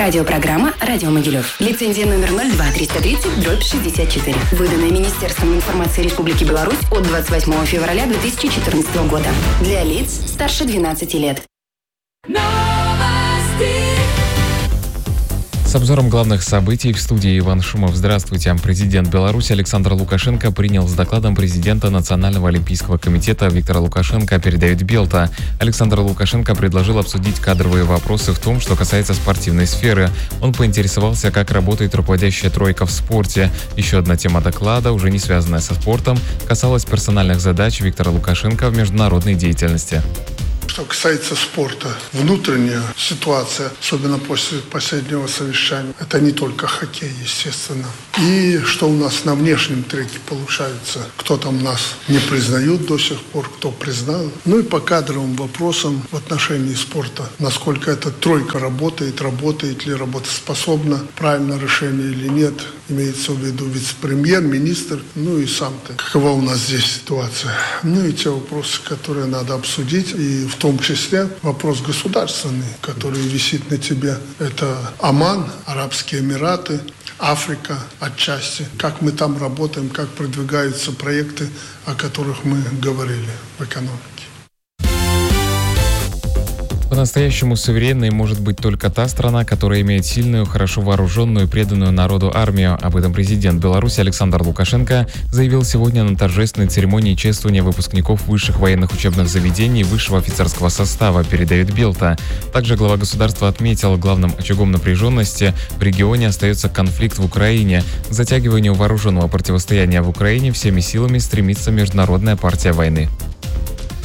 Радиопрограмма «Радио Могилев». Лицензия номер 02-330/64. Выданная Министерством информации Республики Беларусь от 28 февраля 2014 года. Для лиц старше 12 лет. С обзором главных событий в студии Иван Шумов. Здравствуйте. Президент Беларуси Александр Лукашенко принял с докладом президента Национального олимпийского комитета Виктора Лукашенко, передает Белта. Александр Лукашенко предложил обсудить кадровые вопросы в том, что касается спортивной сферы. Он поинтересовался, как работает руководящая тройка в спорте. Еще одна тема доклада, уже не связанная со спортом, касалась персональных задач Виктора Лукашенко в международной деятельности. Что касается спорта, внутренняя ситуация, особенно после последнего совещания, это не только хоккей, естественно. И что у нас на внешнем треке получается, кто там нас не признает до сих пор, кто признал. Ну и по кадровым вопросам в отношении спорта, насколько эта тройка работает ли работоспособна, правильное решение или нет, имеется в виду вице-премьер, министр, ну и сам-то. Какова у нас здесь ситуация? Ну и те вопросы, которые надо обсудить, и в том числе вопрос государственный, который висит на тебе. Это Оман, Арабские Эмираты, Африка отчасти. Как мы там работаем, как продвигаются проекты, о которых мы говорили в экономике. По-настоящему суверенной может быть только та страна, которая имеет сильную, хорошо вооруженную и преданную народу армию. Об этом президент Беларуси Александр Лукашенко заявил сегодня на торжественной церемонии чествования выпускников высших военных учебных заведений высшего офицерского состава, передает Белта. Также глава государства отметил, главным очагом напряженности в регионе остается конфликт в Украине. К затягиванию вооруженного противостояния в Украине всеми силами стремится Международная партия войны.